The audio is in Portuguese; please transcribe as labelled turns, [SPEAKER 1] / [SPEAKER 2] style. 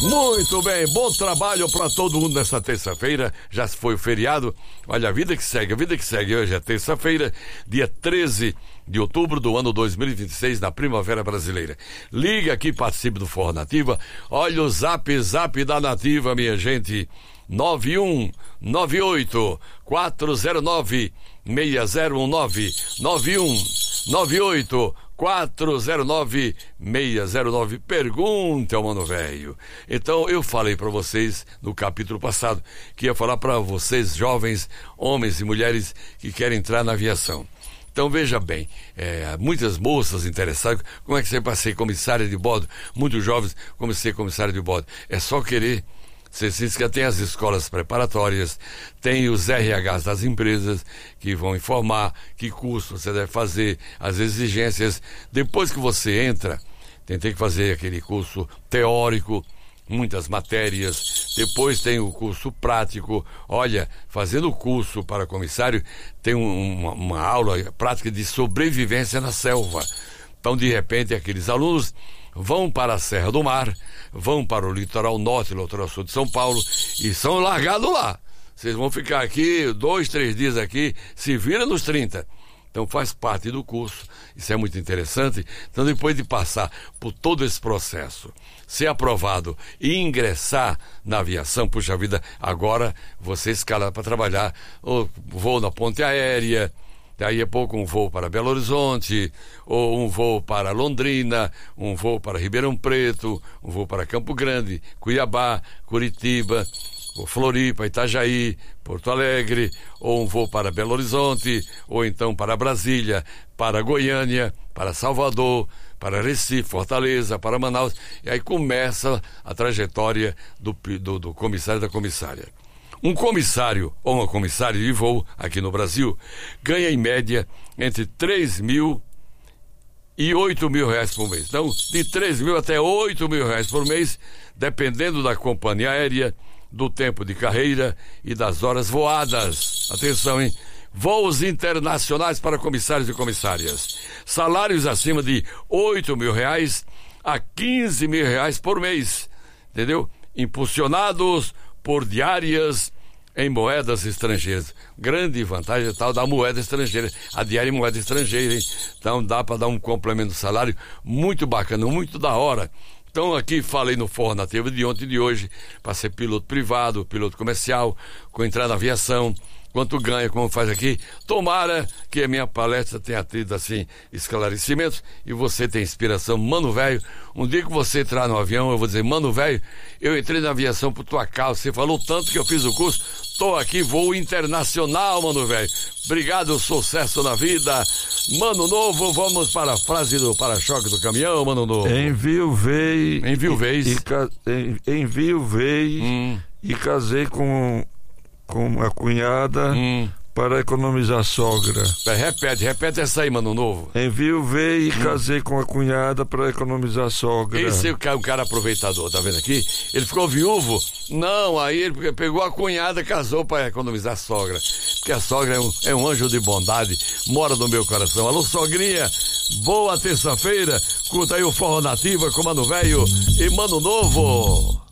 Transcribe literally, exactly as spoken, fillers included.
[SPEAKER 1] Muito bem, bom trabalho para todo mundo nessa terça-feira. Já foi o feriado. Olha, a vida que segue, a vida que segue. Hoje é terça-feira, dia treze de outubro do ano dois mil e vinte e seis, na Primavera Brasileira. Liga aqui, participe do Forró Nativa. Olha o zap, zap da Nativa, minha gente. nove um nove oito quatro zero nove seis zero um nove nove um nove oito quatro zero nove seis zero nove. Pergunta ao Mano Velho. Então eu falei para vocês no capítulo passado que ia falar para vocês, jovens, homens e mulheres que querem entrar na aviação. Então veja bem, é, muitas moças interessadas, como é que você vai ser comissária de bordo? Muitos jovens, como ser comissária de bordo? É só querer. Você diz que tem as escolas preparatórias, tem os R Hs das empresas que vão informar que curso você deve fazer, as exigências. Depois que você entra, tem, tem que fazer aquele curso teórico, muitas matérias. Depois tem o curso prático. Olha, fazendo o curso para comissário, tem um, uma, uma aula prática de sobrevivência na selva. Então, de repente, aqueles alunos vão para a Serra do Mar, vão para o litoral norte, litoral sul de São Paulo, e são largados lá. Vocês vão ficar aqui, dois, três dias aqui, se vira nos trinta. Então faz parte do curso, isso é muito interessante. Então, depois de passar por todo esse processo, ser aprovado e ingressar na aviação, puxa vida, agora você escala para trabalhar, ou voo na ponte aérea, daí a pouco um voo para Belo Horizonte, ou um voo para Londrina, um voo para Ribeirão Preto, um voo para Campo Grande, Cuiabá, Curitiba, ou Floripa, Itajaí, Porto Alegre, ou um voo para Belo Horizonte, ou então para Brasília, para Goiânia, para Salvador, para Recife, Fortaleza, para Manaus. E aí começa a trajetória do, do, do comissário e da comissária. Um comissário ou uma comissária de voo aqui no Brasil ganha em média entre três mil e oito mil reais por mês. Então, de três mil até oito mil reais por mês, dependendo da companhia aérea, do tempo de carreira e das horas voadas. Atenção, hein? Voos internacionais para comissários e comissárias. Salários acima de oito mil reais a quinze mil reais por mês. Entendeu? Impulsionados por diárias em moedas estrangeiras. Grande vantagem tal da moeda estrangeira. A diária em moeda estrangeira, hein? Então dá para dar um complemento de salário muito bacana, muito da hora. Então aqui falei no Forró Nativa de ontem e de hoje, para ser piloto privado, piloto comercial, com entrar na aviação, quanto ganha, como faz aqui. Tomara que a minha palestra tenha tido, assim, esclarecimentos e você tem inspiração. Mano Velho, um dia que você entrar no avião, eu vou dizer, Mano Velho, eu entrei na aviação por tua causa, você falou tanto que eu fiz o curso, tô aqui, voo internacional, Mano Velho. Obrigado, sucesso na vida. Mano Novo, vamos para a frase do para-choque do caminhão, Mano Novo.
[SPEAKER 2] Enviuvei.
[SPEAKER 1] Enviuvei.
[SPEAKER 2] E, e, enviuvei hum. e casei com... com a cunhada hum. para economizar a sogra.
[SPEAKER 1] Repete, repete essa aí, Mano Novo.
[SPEAKER 2] Enviuvei e hum. casei com a cunhada para economizar a sogra.
[SPEAKER 1] Esse é o cara, o cara aproveitador, tá vendo aqui? Ele ficou viúvo? Não, aí ele pegou a cunhada e casou para economizar a sogra. Porque a sogra é um, é um anjo de bondade, mora no meu coração. Alô, sogrinha, boa terça-feira. Curta aí o Forró Nativa com Mano Velho e Mano Novo.